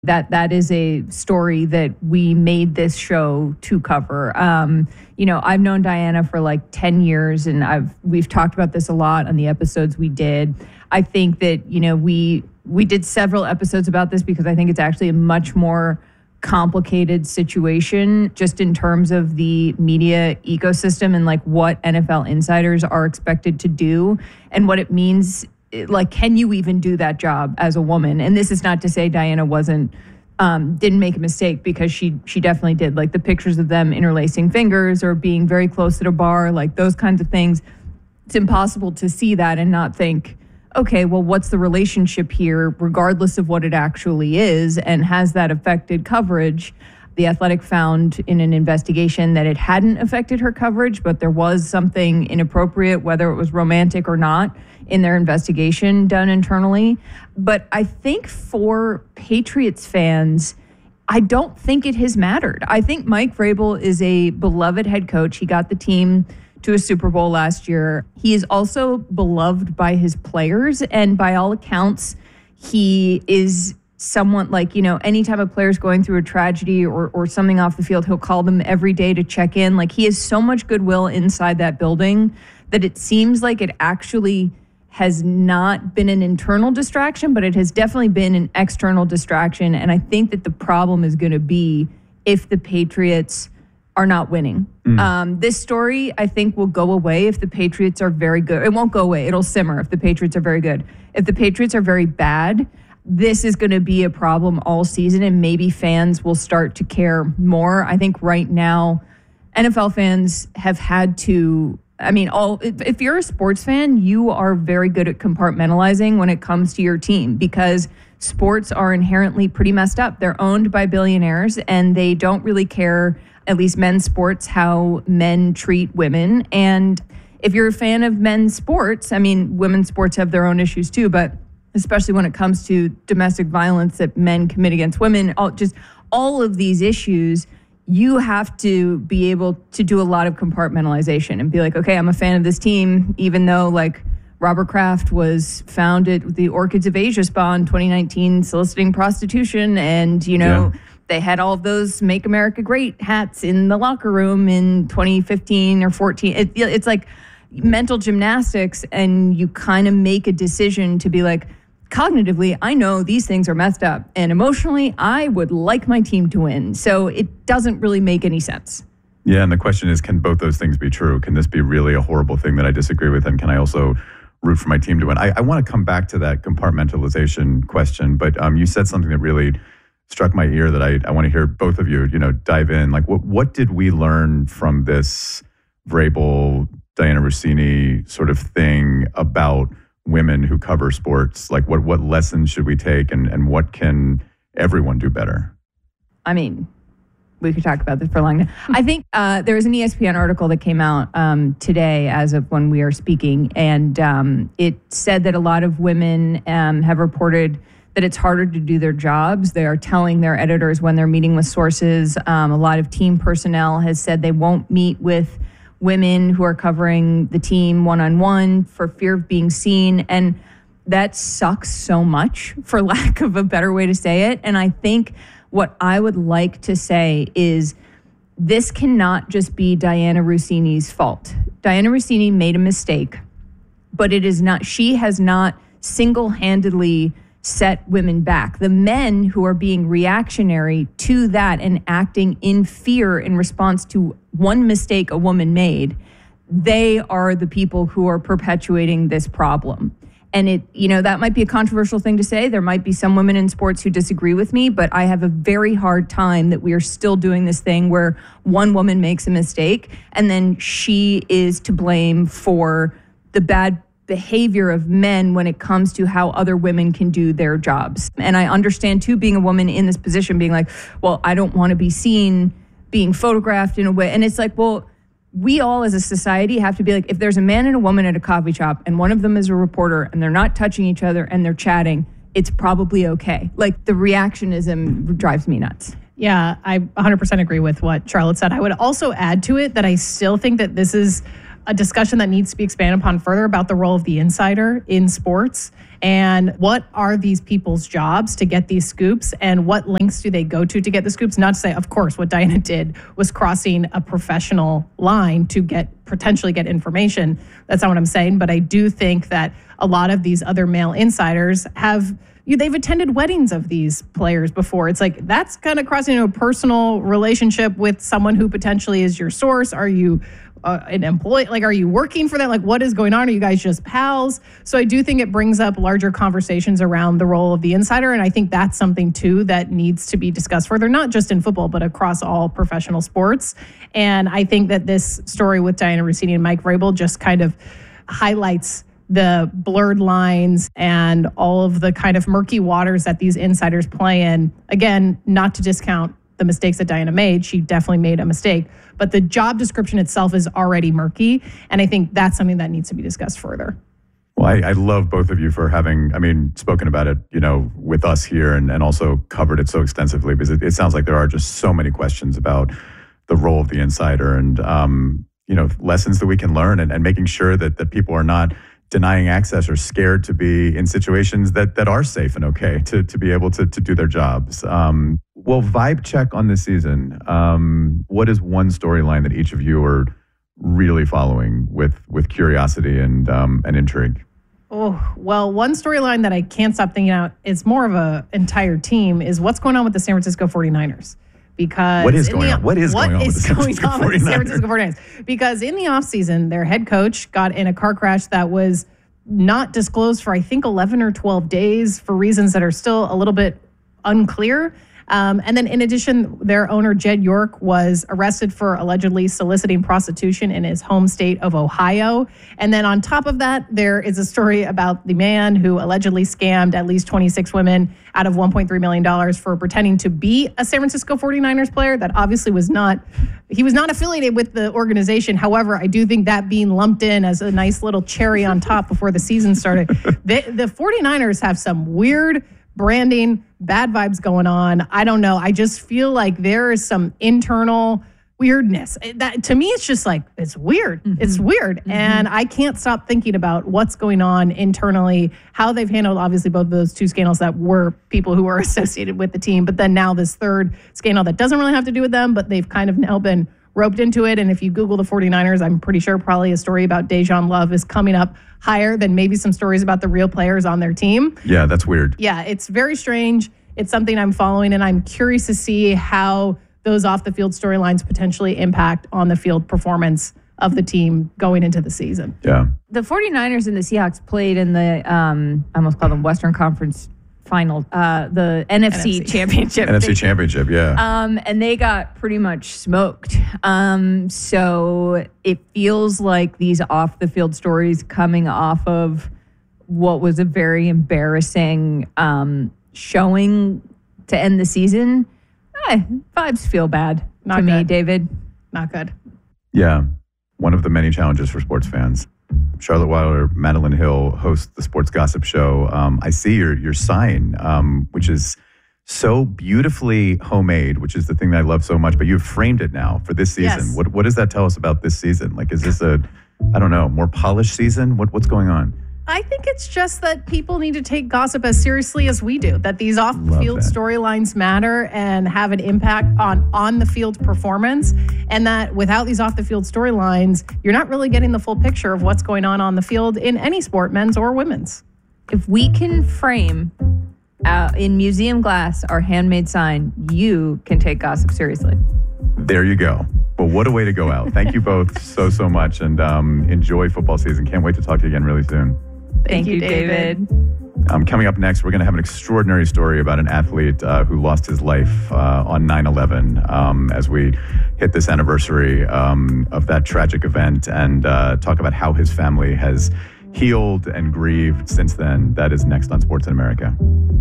That is a story that we made this show to cover. I've known Diana for like 10 years, and we've talked about this a lot on the episodes we did. I think that, we did several episodes about this because I think it's actually a much more complicated situation just in terms of the media ecosystem and like what NFL insiders are expected to do and what it means. Like, can you even do that job as a woman? And this is not to say Diana didn't make a mistake, because she definitely did. Like the pictures of them interlacing fingers or being very close at a bar, like those kinds of things. It's impossible to see that and not think, okay, well, what's the relationship here, regardless of what it actually is, and has that affected coverage? The Athletic found in an investigation that it hadn't affected her coverage, but there was something inappropriate, whether it was romantic or not, in their investigation done internally. But I think for Patriots fans, I don't think it has mattered. I think Mike Vrabel is a beloved head coach. He got the team to a Super Bowl last year. He is also beloved by his players, and by all accounts, he is someone like, anytime a player's going through a tragedy or something off the field, he'll call them every day to check in. Like, he has so much goodwill inside that building that it seems like it actually has not been an internal distraction, but it has definitely been an external distraction. And I think that the problem is going to be if the Patriots are not winning. This story, I think, will go away if the Patriots are very good. It won't go away. It'll simmer if the Patriots are very good. If the Patriots are very bad, this is going to be a problem all season, and maybe fans will start to care more. I think right now, NFL fans have had to, if you're a sports fan, you are very good at compartmentalizing when it comes to your team, because sports are inherently pretty messed up. They're owned by billionaires, and they don't really care, at least men's sports, how men treat women. And if you're a fan of men's sports, women's sports have their own issues too, but especially when it comes to domestic violence that men commit against women, all of these issues, you have to be able to do a lot of compartmentalization and be like, okay, I'm a fan of this team, even though like Robert Kraft was found at the Orchids of Asia Spa in 2019 soliciting prostitution, and they had all of those Make America Great hats in the locker room in 2015 or 14. It's like mental gymnastics, and you kind of make a decision to be like, cognitively, I know these things are messed up, and emotionally, I would like my team to win. So it doesn't really make any sense. Yeah, and the question is, can both those things be true? Can this be really a horrible thing that I disagree with, and can I also root for my team to win? I want to come back to that compartmentalization question, but you said something that really struck my ear that I want to hear both of you, dive in. Like, what did we learn from this Vrabel, Diana Russini sort of thing about women who cover sports? Like, what lessons should we take, and what can everyone do better? We could talk about this for a long time. I think there was an ESPN article that came out today as of when we are speaking, and it said that a lot of women have reported that it's harder to do their jobs. They are telling their editors when they're meeting with sources. A lot of team personnel has said they won't meet with women who are covering the team one-on-one for fear of being seen. And that sucks so much, for lack of a better way to say it. And I think what I would like to say is this cannot just be Diana Russini's fault. Diana Russini made a mistake, but it is not, she has not single-handedly set women back. The men who are being reactionary to that and acting in fear in response to one mistake a woman made, they are the people who are perpetuating this problem. And that might be a controversial thing to say. There might be some women in sports who disagree with me, but I have a very hard time that we are still doing this thing where one woman makes a mistake and then she is to blame for the bad behavior of men when it comes to how other women can do their jobs. And I understand too, being a woman in this position, being like, well, I don't want to be seen being photographed in a way. And it's like, well, we all as a society have to be like, if there's a man and a woman at a coffee shop and one of them is a reporter and they're not touching each other and they're chatting, it's probably okay. Like, the reactionism drives me nuts. Yeah, I 100% agree with what Charlotte said. I would also add to it that I still think that this is a discussion that needs to be expanded upon further about the role of the insider in sports and what are these people's jobs to get these scoops and what links do they go to get the scoops. Not to say, of course, what Diana did was crossing a professional line to potentially get information. That's not what I'm saying. But I do think that a lot of these other male insiders they've attended weddings of these players before. It's like, that's kind of crossing into a personal relationship with someone who potentially is your source. Are you an employee? Like, are you working for them? Like, what is going on? Are you guys just pals? So I do think it brings up larger conversations around the role of the insider. And I think that's something too that needs to be discussed further, not just in football, but across all professional sports. And I think that this story with Diana Russini and Mike Vrabel just kind of highlights the blurred lines and all of the kind of murky waters that these insiders play in. Again, not to discount the mistakes that Diana made. She definitely made a mistake. But the job description itself is already murky. And I think that's something that needs to be discussed further. Well, I love both of you for having, spoken about it, with us here and also covered it so extensively, because it sounds like there are just so many questions about the role of the insider and, lessons that we can learn and making sure that people are not denying access or scared to be in situations that are safe and okay to be able to do their jobs. Well, vibe check on this season. What is one storyline that each of you are really following with curiosity and intrigue? Oh, well, one storyline that I can't stop thinking out is more of an entire team is what's going on with the San Francisco 49ers. Because what is going on with the San Francisco 49ers? Because in the offseason, their head coach got in a car crash that was not disclosed for, I think, 11 or 12 days for reasons that are still a little bit unclear. And then in addition, their owner, Jed York, was arrested for allegedly soliciting prostitution in his home state of Ohio. And then on top of that, there is a story about the man who allegedly scammed at least 26 women out of $1.3 million for pretending to be a San Francisco 49ers player that obviously was not affiliated with the organization. However, I do think that being lumped in as a nice little cherry on top before the season started. The 49ers have some weird branding, bad vibes going on. I don't know. I just feel like there is some internal weirdness. That to me, it's just like, it's weird. Mm-hmm. It's weird. Mm-hmm. And I can't stop thinking about what's going on internally, how they've handled obviously both of those two scandals that were people who were associated with the team. But then now this third scandal that doesn't really have to do with them, but they've kind of now been roped into it. And if you Google the 49ers, I'm pretty sure probably a story about Dejan Love is coming up higher than maybe some stories about the real players on their team. Yeah, that's weird. Yeah, it's very strange. It's something I'm following, and I'm curious to see how those off-the-field storylines potentially impact on-the-field performance of the team going into the season. Yeah. The 49ers and the Seahawks played in the, I almost call them Western Conference final, the NFC Championship. NFC Championship, yeah. And they got pretty much smoked. So it feels like these off-the-field stories coming off of what was a very embarrassing showing to end the season. Vibes feel bad to me, David. Not good. Yeah. One of the many challenges for sports fans. Charlotte Wilder, Madeline Hill host the Sports Gossip Show. I see your sign, which is so beautifully homemade, which is the thing that I love so much. But you've framed it now for this season. Yes. What does that tell us about this season? Like, is this more polished season? What's going on? I think it's just that people need to take gossip as seriously as we do, that these off-the-field storylines matter and have an impact on the field performance, and that without these off-the-field storylines, you're not really getting the full picture of what's going on the field in any sport, men's or women's. If we can frame in museum glass our handmade sign, you can take gossip seriously. There you go. Well, what a way to go out. Thank you both so much, and enjoy football season. Can't wait to talk to you again really soon. Thank you, David. Coming up next, we're going to have an extraordinary story about an athlete who lost his life on 9/11 as we hit this anniversary of that tragic event and talk about how his family has healed and grieved since then. That is next on Sports in America.